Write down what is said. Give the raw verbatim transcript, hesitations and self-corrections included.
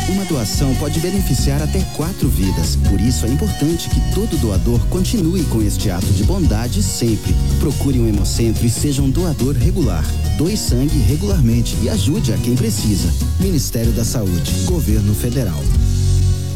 Uma doação pode beneficiar até quatro vidas. Por isso é importante que todo doador continue com este ato de bondade sempre. Procure um Hemocentro e seja um doador regular. Doe sangue regularmente e ajude a quem precisa. Ministério da Saúde, Governo Federal.